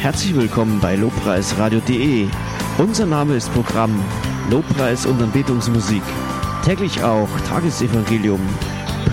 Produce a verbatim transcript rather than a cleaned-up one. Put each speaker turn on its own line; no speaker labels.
Herzlich willkommen bei lobpreisradio punkt de. Unser Name ist Programm Lobpreis und Anbetungsmusik. Täglich auch Tagesevangelium,